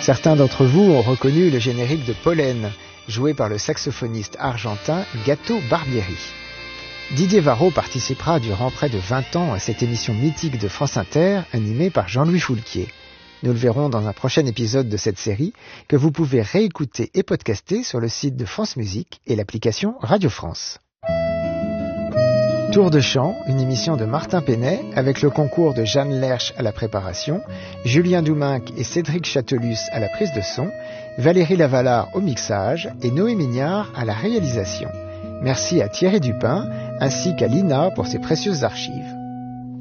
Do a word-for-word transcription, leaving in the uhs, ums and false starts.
Certains d'entre vous ont reconnu le générique de Pollen, joué par le saxophoniste argentin Gato Barbieri. Didier Varro participera durant près de vingt ans à cette émission mythique de France Inter, animée par Jean-Louis Foulquier. Nous le verrons dans un prochain épisode de cette série, que vous pouvez réécouter et podcaster sur le site de France Musique et l'application Radio France. Tour de chant, une émission de Martin Penet, avec le concours de Jeanne Lerche à la préparation, Julien Douminc et Cédric Chatelus à la prise de son, Valérie Lavalard au mixage et Noé Mignard à la réalisation. Merci à Thierry Dupin, ainsi qu'à Lina pour ses précieuses archives.